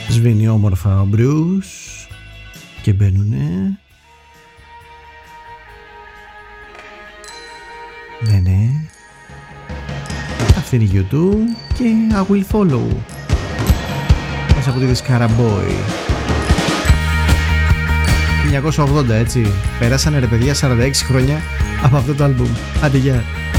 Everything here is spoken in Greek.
Σβήνει όμορφα ο Μπρους και μπαίνουνε. Ναι. Αυτή είναι η YouTube και I will follow. Μέσα από τη δισκάρα Boy. 1980, έτσι. Πέρασανε ρε παιδιά 46 χρόνια από αυτό το άλμπουμ. Άντε γεια.